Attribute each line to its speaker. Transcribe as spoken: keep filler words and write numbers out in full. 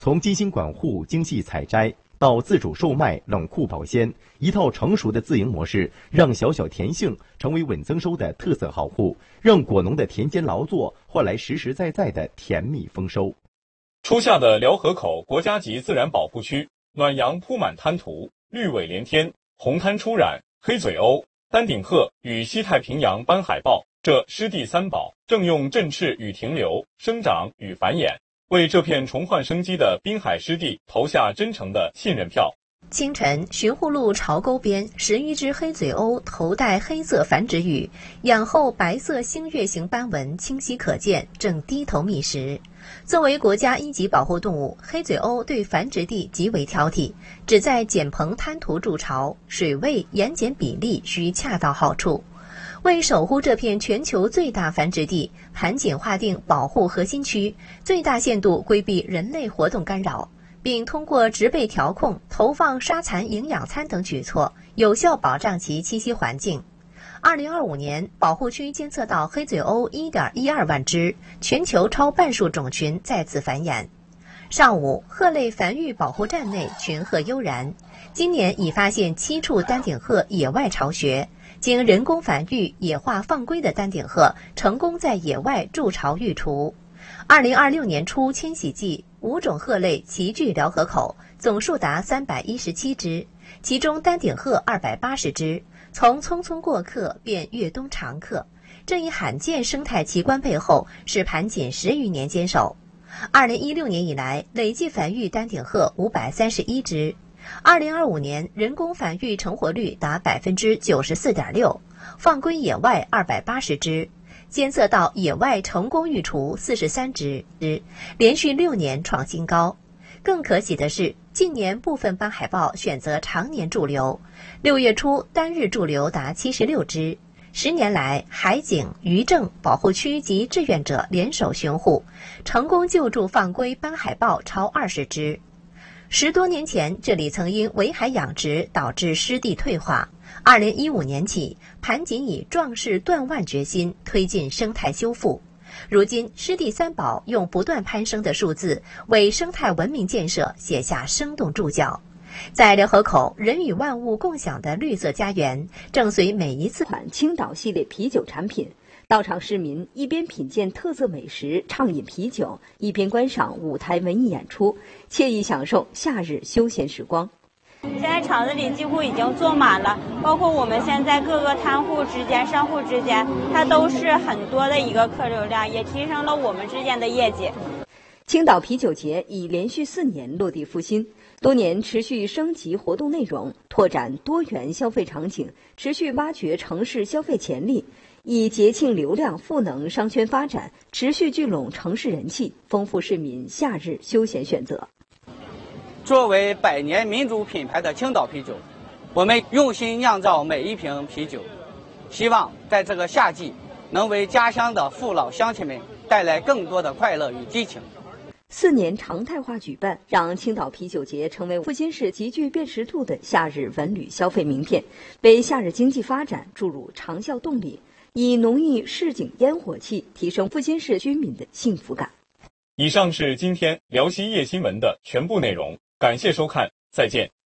Speaker 1: 从精心管护、精细采摘到自主售卖、冷库保鲜，一套成熟的自营模式，让小小甜杏成为稳增收的特色好户，让果农的田间劳作换来实实在在的甜蜜丰收。
Speaker 2: 初夏的辽河口国家级自然保护区，暖阳铺满滩涂，绿尾连天，红滩初染，黑嘴鸥、丹顶鹤与西太平洋斑海豹这湿地三宝正用振翅与停留、生长与繁衍，为这片重焕生机的滨海湿地投下真诚的信任票。
Speaker 3: 清晨，寻护路潮沟边，十余只黑嘴鸥头戴黑色繁殖羽，仰后白色星月形斑纹清晰可见，正低头觅食。作为国家一级保护动物，黑嘴鸥对繁殖地极为挑剔，只在简棚滩涂筑巢，水位、盐碱比例需恰到好处。为守护这片全球最大繁殖地，盘锦划定保护核心区，最大限度规避人类活动干扰，并通过植被调控、投放沙蚕营养餐等举措，有效保障其栖息环境。二零二五年，保护区监测到黑嘴鸥 一点一二万只，全球超半数种群在此繁衍。上午，鹤类繁育保护站内群鹤悠然。今年已发现七处丹顶鹤野外巢穴，经人工繁育、野化放归的丹顶鹤成功在野外筑巢育雏。二零二六年初迁徙季，五种鹤类齐聚辽河口，总数达三百一十七只，其中丹顶鹤二百八十只，从匆匆过客变越冬常客。这一罕见生态奇观背后，是盘锦十余年坚守。二零一六年以来，累计繁育丹顶鹤五百三十一只。二零二五年，人工繁育成活率达百分之九十四点六，放归野外二百八十只。监测到野外成功育雏四十三只，连续六年创新高。更可喜的是，近年部分斑海豹选择常年驻留，六月初单日驻留达七十六只。十年来，海警、渔政、保护区及志愿者联手巡护，成功救助放归斑海豹超二十只。十多年前，这里曾因围海养殖导致湿地退化。二零一五年起，盘锦以壮士断腕决心推进生态修复。如今，湿地三宝用不断攀升的数字为生态文明建设写下生动注脚。在辽河口，人与万物共享的绿色家园，正随每一次
Speaker 4: 款青岛系列啤酒产品。到场市民一边品鉴特色美食，畅饮啤酒，一边观赏舞台文艺演出，惬意享受夏日休闲时光。
Speaker 5: 现在场子里几乎已经坐满了，包括我们现在各个摊户之间、商户之间，它都是很多的一个客流量，也提升了我们之间的业绩。
Speaker 4: 青岛啤酒节已连续四年落地复兴，多年持续升级活动内容，拓展多元消费场景，持续挖掘城市消费潜力，以节庆流量赋能商圈发展，持续聚拢城市人气，丰富市民夏日休闲选择。
Speaker 6: 作为百年民族品牌的青岛啤酒，我们用心酿造每一瓶啤酒，希望在这个夏季能为家乡的父老乡亲们带来更多的快乐与激情。
Speaker 4: 四年常态化举办，让青岛啤酒节成为阜新市极具辨识度的夏日文旅消费名片，为夏日经济发展注入长效动力，以浓郁市井烟火气提升阜新市居民的幸福感。
Speaker 2: 以上是今天辽西夜新闻的全部内容，感谢收看，再见。